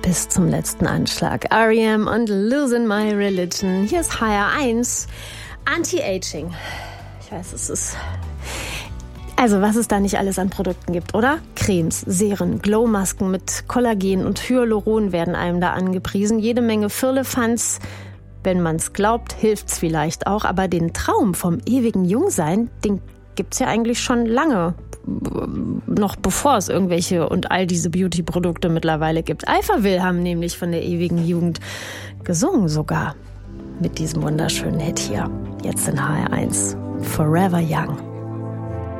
bis zum letzten Anschlag. R.E.M. und Losing My Religion. Hier ist HR1. Anti-Aging. Ich weiß, es ist... Also, was es da nicht alles an Produkten gibt, oder? Cremes, Serien, Glowmasken mit Kollagen und Hyaluron werden einem da angepriesen. Jede Menge Firlefanz. Wenn man's glaubt, hilft's vielleicht auch. Aber den Traum vom ewigen Jungsein, den gibt's ja eigentlich schon lange. Noch bevor es irgendwelche und all diese Beauty-Produkte mittlerweile gibt. Alphaville haben nämlich von der ewigen Jugend gesungen sogar. Mit diesem wunderschönen Hit hier. Jetzt in HR1. Forever Young.